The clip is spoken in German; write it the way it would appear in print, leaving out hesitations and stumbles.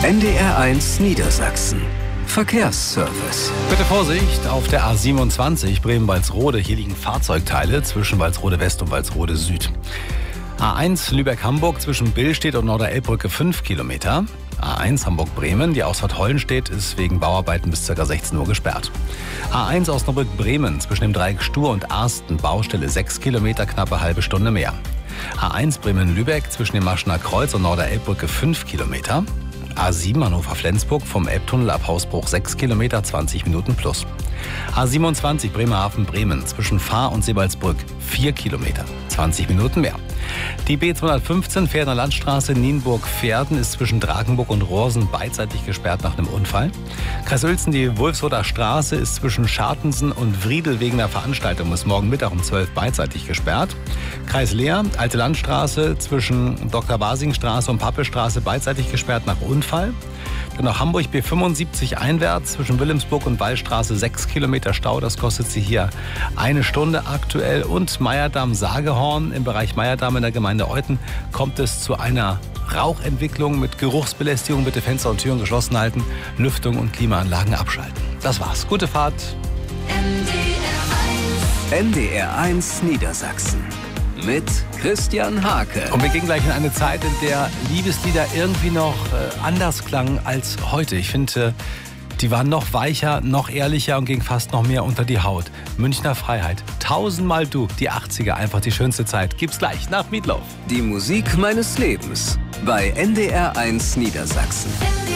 NDR1 Niedersachsen. Verkehrsservice. Bitte Vorsicht auf der A27 Bremen-Walsrode. Hier liegen Fahrzeugteile zwischen Walsrode West und Walsrode Süd. A1 Lübeck-Hamburg zwischen Billstedt und Norderelbbrücke 5 Kilometer. A1 Hamburg-Bremen, die Ausfahrt Hollenstedt ist wegen Bauarbeiten bis ca. 16 Uhr gesperrt. A1 Osnabrück-Bremen zwischen dem Dreieck Stur und Arsten, Baustelle 6 Kilometer, knappe halbe Stunde mehr. A1 Bremen-Lübeck zwischen dem Maschener Kreuz und Norderelbbrücke 5 Kilometer. A7 Hannover-Flensburg vom Elbtunnel ab Hausbruch 6 Kilometer, 20 Minuten plus. A27 Bremerhaven-Bremen zwischen Fahr und Sebalsbrück 4 Kilometer, 20 Minuten mehr. Die B215 Pferdener Landstraße Nienburg-Pferden ist zwischen Drakenburg und Rohrsen beidseitig gesperrt nach einem Unfall. Kreis Uelzen, die Wulfsroder Straße ist zwischen Schartensen und Wriedel wegen der Veranstaltung bis morgen Mittag um 12 beidseitig gesperrt. Kreis Leer, Alte Landstraße zwischen Dr. Basing-Straße und Pappelstraße beidseitig gesperrt nach Unfall. Dann noch Hamburg B75 einwärts zwischen Wilhelmsburg und Wallstraße 6 Kilometer Stau. Das kostet Sie hier 1 Stunde aktuell. Und Meyerdamm-Sagehorn im Bereich Meyerdamm in der Gemeinde Euthen kommt es zu einer Rauchentwicklung mit Geruchsbelästigung. Bitte Fenster und Türen geschlossen halten, Lüftung und Klimaanlagen abschalten. Das war's. Gute Fahrt. NDR1 Niedersachsen. Mit Christian Hake. Und wir gehen gleich in eine Zeit, in der Liebeslieder irgendwie noch anders klangen als heute. Ich finde, die waren noch weicher, noch ehrlicher und gingen fast noch mehr unter die Haut. Münchner Freiheit. 1000-mal du. Die 80er, einfach die schönste Zeit. Gibt's gleich nach Meatloaf. Die Musik meines Lebens bei NDR1 Niedersachsen.